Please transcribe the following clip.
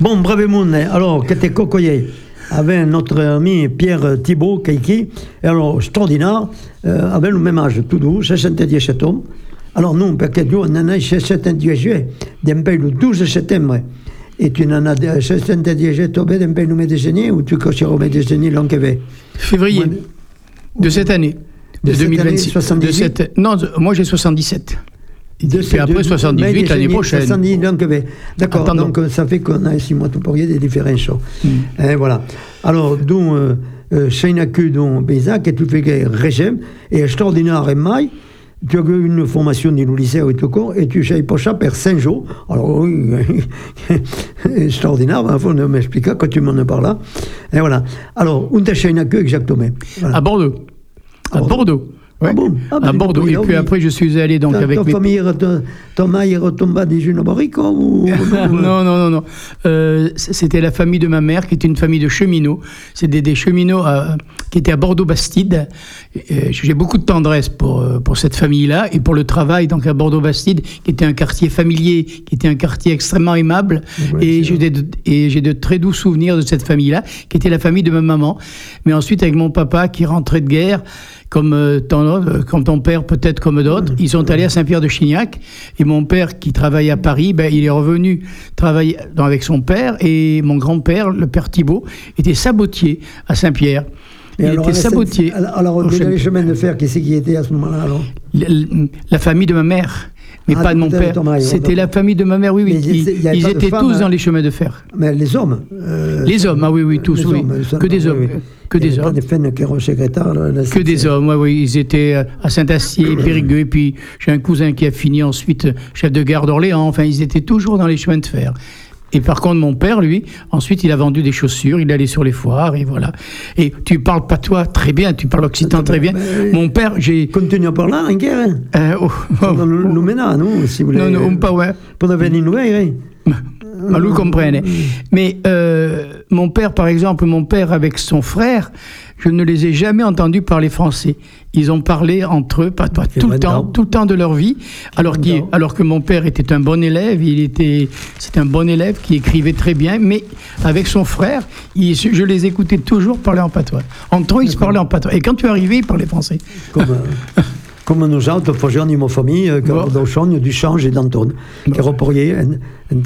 Bon, Bravemoun, alors, que t'es cocoyé avec notre ami Pierre Thibault, Keiki, et alors, extraordinaire, avec le même âge, tout doux, 77 ans. Alors, nous, parce que nous, on en a 77 juillet, d'un pays le 12 septembre. Et tu en as 77 ans, d'un pays le décennie, ou tu coches au décennie l'an que va? Février de cette année. De 2026. 78? Non, moi j'ai 77. Et après 78 l'année prochaine. 70 l'an que va. D'accord, donc ça fait qu'on a 6 mois tout pour y des différences. Et voilà. Alors, donc, c'est une accueil dans Paysac, et tu fais régime, et extraordinaire et maille. Tu as eu une formation dans le lycée et tu sais pas ça per 5 jours. Alors oui, extraordinaire, il faut m'expliquer quand tu m'en parles. Et voilà. Alors, où t'as une accueil exactement? Voilà. À Bordeaux. À Bordeaux. Ouais. À Bordeaux. Et puis après, je suis allé donc avec ta famille, ton mari est retombé des jeunes baricots ou... Non. C'était la famille de ma mère, qui était une famille de cheminots. C'était des cheminots qui étaient à Bordeaux-Bastide. J'ai beaucoup de tendresse pour cette famille-là et pour le travail donc à Bordeaux-Bastide, qui était un quartier familier, qui était un quartier extrêmement aimable. Ouais, et j'ai de très doux souvenirs de cette famille-là, qui était la famille de ma maman. Mais ensuite, avec mon papa qui rentrait de guerre, comme ton père, peut-être comme d'autres, ils sont allés à Saint-Pierre-de-Chignac. Et mon père, qui travaillait à Paris, il est revenu travailler avec son père. Et mon grand-père, le père Thibault, était sabotier à Saint-Pierre. Il était sabotier. Alors, les chemins de fer, qui c'est qui était à ce moment-là alors? La famille de ma mère. Mais pas de mon père. C'était la famille de ma mère, oui. Ils étaient tous dans les chemins de fer. Mais les hommes les hommes, oui, tous, oui. Que des hommes. Que des hommes. Que des hommes, oui. Ils étaient à Saint-Astier, Périgueux, et puis j'ai un cousin qui a fini ensuite chef de gare d'Orléans. Enfin, ils étaient toujours dans les chemins de fer. Et par contre, mon père, lui, ensuite, il a vendu des chaussures, il allait sur les foires, et voilà. Et tu parles patois très bien, tu parles occitan très bien. Mon père, j'ai... Continue à parler, en guerre, hein? Nous menons, non, si vous voulez. Non, pas ouais. Pour devenir nouvelle, hein? Malou comprenne. Mais mon père, par exemple, avec son frère, je ne les ai jamais entendus parler français. Ils ont parlé entre eux, patois, tout le temps de leur vie, alors que mon père était un bon élève, c'est un bon élève qui écrivait très bien, mais avec son frère, je les écoutais toujours parler en patois. Entre eux, ils se parlaient en patois. Et quand tu es arrivé, ils parlaient français. Comme nous autres, faisons une famille, qui du change et d'Anton, qui reportait